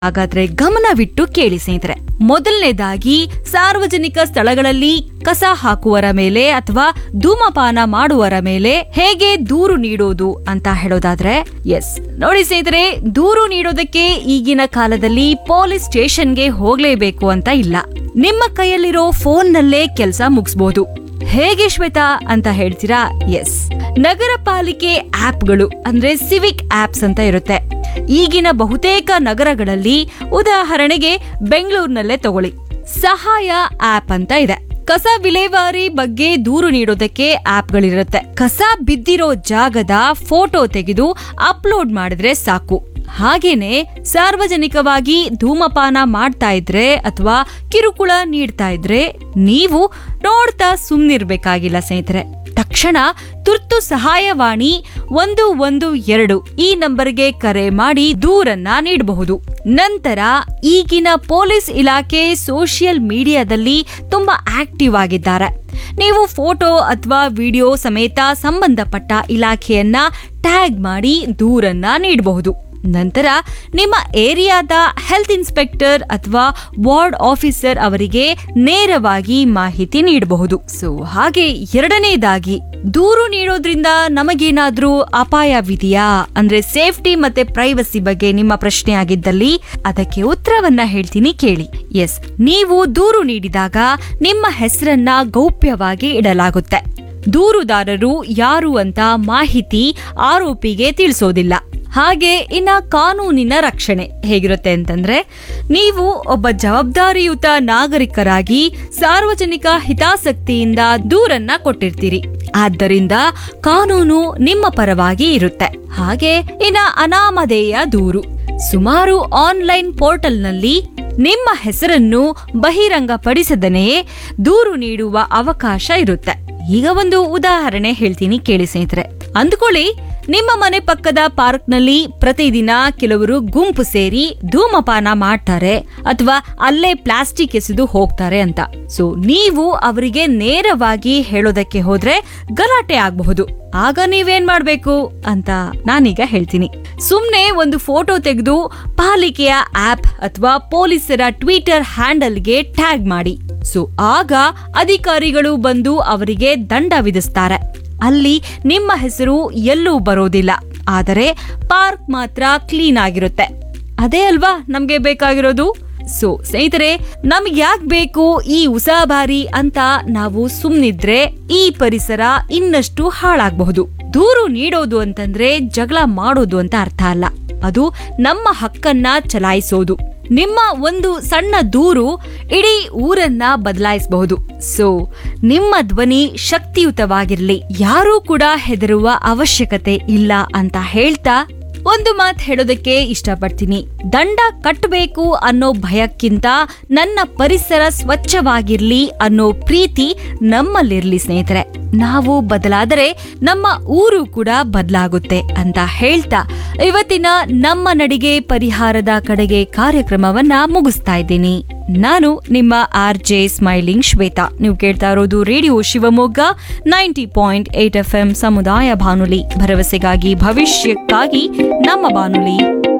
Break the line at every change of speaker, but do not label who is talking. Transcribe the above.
ಹಾಗಾದ್ರೆ ಗಮನವಿಟ್ಟು ಕೇಳಿ ಸ್ನೇಹಿತರೆ. ಮೊದಲನೇದಾಗಿ, ಸಾರ್ವಜನಿಕ ಸ್ಥಳಗಳಲ್ಲಿ ಕಸ ಹಾಕುವರ ಮೇಲೆ ಅಥವಾ ಧೂಮಪಾನ ಮಾಡುವರ ಮೇಲೆ ಹೇಗೆ ದೂರು ನೀಡೋದು ಅಂತ ಹೇಳೋದಾದ್ರೆ, ಎಸ್ ನೋಡಿ ಸ್ನೇಹಿತರೆ, ದೂರು ನೀಡೋದಕ್ಕೆ ಈಗಿನ ಕಾಲದಲ್ಲಿ ಪೊಲೀಸ್ ಸ್ಟೇಷನ್ಗೆ ಹೋಗ್ಲೇಬೇಕು ಅಂತ ಇಲ್ಲ. ನಿಮ್ಮ ಕೈಯಲ್ಲಿರೋ ಫೋನ್ನಲ್ಲೇ ಕೆಲಸ ಮುಗಿಸಬಹುದು. ಹೇಗೆ ಶ್ವೇತಾ ಅಂತ ಹೇಳ್ತೀರಾ? ಎಸ್, ನಗರ ಪಾಲಿಕೆ ಆಪ್ಗಳು ಅಂದ್ರೆ ಸಿವಿಕ್ ಆಪ್ಸ್ ಅಂತ ಇರುತ್ತೆ. ಈಗಿನ ಬಹುತೇಕ ನಗರಗಳಲ್ಲಿ, ಉದಾಹರಣೆಗೆ ಬೆಂಗಳೂರಿನಲ್ಲೇ ತಗೊಳ್ಳಿ, ಸಹಾಯ ಆಪ್ ಅಂತ ಇದೆ. ಕಸ ವಿಲೇವಾರಿ ಬಗ್ಗೆ ದೂರು ನೀಡೋದಕ್ಕೆ ಆಪ್ಗಳಿರುತ್ತೆ. ಕಸ ಬಿದ್ದಿರೋ ಜಾಗದ ಫೋಟೋ ತೆಗೆದು ಅಪ್ಲೋಡ್ ಮಾಡಿದ್ರೆ ಸಾಕು. ಹಾಗೇನೆ ಸಾರ್ವಜನಿಕವಾಗಿ ಧೂಮಪಾನ ಮಾಡ್ತಾ ಇದ್ರೆ ಅಥವಾ ಕಿರುಕುಳ ನೀಡ್ತಾ ಇದ್ರೆ ನೀವು ನೋಡ್ತಾ ಸುಮ್ನಿರ್ಬೇಕಾಗಿಲ್ಲ ಸ್ನೇಹಿತರೆ. ತಕ್ಷಣ ತುರ್ತು ಸಹಾಯವಾಣಿ 112 ಈ ನಂಬರ್ಗೆ ಕರೆ ಮಾಡಿ ದೂರನ್ನ ನೀಡಬಹುದು. ನಂತರ ಈಗಿನ ಪೊಲೀಸ್ ಇಲಾಖೆ ಸೋಷಿಯಲ್ ಮೀಡಿಯಾದಲ್ಲಿ ತುಂಬಾ ಆಕ್ಟಿವ್ ಆಗಿದ್ದಾರೆ. ನೀವು ಫೋಟೋ ಅಥವಾ ವಿಡಿಯೋ ಸಮೇತ ಸಂಬಂಧಪಟ್ಟ ಇಲಾಖೆಯನ್ನ ಟ್ಯಾಗ್ ಮಾಡಿ ದೂರನ್ನ ನೀಡಬಹುದು. ನಂತರ ನಿಮ್ಮ ಏರಿಯಾದ ಹೆಲ್ತ್ ಇನ್ಸ್ಪೆಕ್ಟರ್ ಅಥವಾ ವಾರ್ಡ್ ಆಫೀಸರ್ ಅವರಿಗೆ ನೇರವಾಗಿ ಮಾಹಿತಿ ನೀಡಬಹುದು. ಸೊ ಹಾಗೆ ಎರಡನೇದಾಗಿ, ದೂರು ನೀಡೋದ್ರಿಂದ ನಮಗೇನಾದ್ರೂ ಅಪಾಯವಿದೆಯಾ ಅಂದ್ರೆ ಸೇಫ್ಟಿ ಮತ್ತೆ ಪ್ರೈವಸಿ ಬಗ್ಗೆ ನಿಮ್ಮ ಪ್ರಶ್ನೆ ಆಗಿದ್ದಲ್ಲಿ ಅದಕ್ಕೆ ಉತ್ತರವನ್ನ ಹೇಳ್ತೀನಿ ಕೇಳಿ. ಎಸ್, ನೀವು ದೂರು ನೀಡಿದಾಗ ನಿಮ್ಮ ಹೆಸರನ್ನ ಗೌಪ್ಯವಾಗಿ ಇಡಲಾಗುತ್ತೆ. ದೂರುದಾರರು ಯಾರು ಅಂತ ಮಾಹಿತಿ ಆರೋಪಿಗೆ ತಿಳಿಸೋದಿಲ್ಲ. ಹಾಗೆ ಇನ್ನ ಕಾನೂನಿನ ರಕ್ಷಣೆ ಹೇಗಿರುತ್ತೆ ಅಂತಂದ್ರೆ, ನೀವು ಒಬ್ಬ ಜವಾಬ್ದಾರಿಯುತ ನಾಗರಿಕರಾಗಿ ಸಾರ್ವಜನಿಕ ಹಿತಾಸಕ್ತಿಯಿಂದ ದೂರನ್ನ ಕೊಟ್ಟಿರ್ತೀರಿ. ಆದ್ದರಿಂದ ಕಾನೂನು ನಿಮ್ಮ ಪರವಾಗಿ ಇರುತ್ತೆ. ಹಾಗೆ ಇನ್ನ ಅನಾಮಧೇಯ ದೂರು, ಸುಮಾರು ಆನ್ಲೈನ್ ಪೋರ್ಟಲ್ನಲ್ಲಿ ನಿಮ್ಮ ಹೆಸರನ್ನು ಬಹಿರಂಗಪಡಿಸದನೆಯೇ ದೂರು ನೀಡುವ ಅವಕಾಶ ಇರುತ್ತೆ. ಈಗ ಒಂದು ಉದಾಹರಣೆ ಹೇಳ್ತೀನಿ ಕೇಳಿ ಸ್ನೇಹಿತರೆ. ಅಂದ್ಕೊಳ್ಳಿ, ನಿಮ್ಮ ಮನೆ ಪಕ್ಕದ ಪಾರ್ಕ್ನಲ್ಲಿ ಪ್ರತಿದಿನ ಕೆಲವರು ಗುಂಪು ಸೇರಿ ಧೂಮಪಾನ ಮಾಡ್ತಾರೆ ಅಥವಾ ಅಲ್ಲೇ ಪ್ಲಾಸ್ಟಿಕ್ ಎಸೆದು ಹೋಗ್ತಾರೆ ಅಂತ. ಸೊ ನೀವು ಅವರಿಗೆ ನೇರವಾಗಿ ಹೇಳೋದಕ್ಕೆ ಹೋದ್ರೆ ಗಲಾಟೆ ಆಗಬಹುದು. ಆಗ ನೀವೇನ್ ಮಾಡ್ಬೇಕು ಅಂತ ನಾನೀಗ ಹೇಳ್ತೀನಿ. ಸುಮ್ನೆ ಒಂದು ಫೋಟೋ ತೆಗೆದು ಪಾಲಿಕೆಯ ಆಪ್ ಅಥವಾ ಪೊಲೀಸರ ಟ್ವಿಟರ್ ಹ್ಯಾಂಡಲ್ಗೆ ಟ್ಯಾಗ್ ಮಾಡಿ. ಸೊ ಆಗ ಅಧಿಕಾರಿಗಳು ಬಂದು ಅವರಿಗೆ ದಂಡ ವಿಧಿಸ್ತಾರೆ. ಅಲ್ಲಿ ನಿಮ್ಮ ಹೆಸರು ಎಲ್ಲೂ ಬರೋದಿಲ್ಲ, ಆದರೆ ಪಾರ್ಕ್ ಮಾತ್ರ ಕ್ಲೀನ್ ಆಗಿರುತ್ತೆ. ಅದೇ ಅಲ್ವಾ ನಮ್ಗೆ ಬೇಕಾಗಿರೋದು. ಸೊ ಸ್ನೇಹಿತರೆ, ನಮ್ಗೆ ಯಾಕೆ ಬೇಕು ಈ ಉಸಾಬಾರಿ ಅಂತ ನಾವು ಸುಮ್ನಿದ್ರೆ ಈ ಪರಿಸರ ಇನ್ನಷ್ಟು ಹಾಳಾಗಬಹುದು. ದೂರು ನೀಡೋದು ಅಂತಂದ್ರೆ ಜಗಳ ಮಾಡೋದು ಅಂತ ಅರ್ಥ ಅಲ್ಲ. ಅದು ನಮ್ಮ ಹಕ್ಕನ್ನ ಚಲಾಯಿಸೋದು. ನಿಮ್ಮ ಒಂದು ಸಣ್ಣ ದೂರು ಇಡೀ ಊರನ್ನ ಬದಲಾಯಿಸಬಹುದು. ಸೊ ನಿಮ್ಮ ಧ್ವನಿ ಶಕ್ತಿಯುತವಾಗಿರ್ಲಿ, ಯಾರೂ ಕೂಡ ಹೆದರುವ ಅವಶ್ಯಕತೆ ಇಲ್ಲ ಅಂತ ಹೇಳ್ತಾ ಒಂದು ಮಾತು ಹೇಳೋದಕ್ಕೆ ಇಷ್ಟಪಡ್ತೀನಿ. ದಂಡ ಕಟ್ಟಬೇಕು ಅನ್ನೋ ಭಯಕ್ಕಿಂತ ನನ್ನ ಪರಿಸರ ಸ್ವಚ್ಛವಾಗಿರ್ಲಿ ಅನ್ನೋ ಪ್ರೀತಿ ನಮ್ಮಲ್ಲಿರ್ಲಿ ಸ್ನೇಹಿತರೆ. ನಾವು ಬದಲಾದರೆ ನಮ್ಮ ಊರು ಕೂಡ ಬದಲಾಗುತ್ತೆ ಅಂತ ಹೇಳ್ತಾ ಇವತ್ತಿನ ನಮ್ಮ ನಡಿಗೆ ಪರಿಹಾರದ ಕಡೆಗೆ ಕಾರ್ಯಕ್ರಮವನ್ನ ಮುಗಿಸ್ತಾ ಇದ್ದೀನಿ. ನಾನು ನಿಮ್ಮ RJ ಸ್ಮೈಲಿಂಗ್ ಶ್ವೇತಾ. ನೀವು ಕೇಳ್ತಾ ಇರೋದು ರೇಡಿಯೋ ಶಿವಮೊಗ್ಗ 90.8 FM ಸಮುದಾಯ ಬಾನುಲಿ, ಭರವಸೆಗಾಗಿ ಭವಿಷ್ಯಕ್ಕಾಗಿ ನಮ್ಮ ಬಾನುಲಿ.